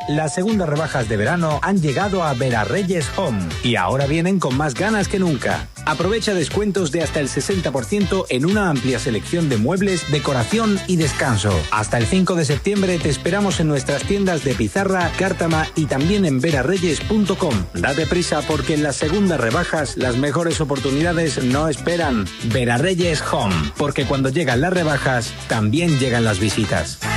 Las segundas rebajas de verano han llegado a Verarreyes Home y ahora vienen con más ganas que nunca. Aprovecha descuentos de hasta el 60% en una amplia selección de muebles, decoración y descanso. Hasta el 5 de septiembre te esperamos en nuestras tiendas de Pizarra, Cártama y también en verarreyes.com. Date prisa porque en las segundas rebajas las mejores oportunidades no esperan. Verarreyes Home, porque cuando llegan las rebajas también llegan las visitas.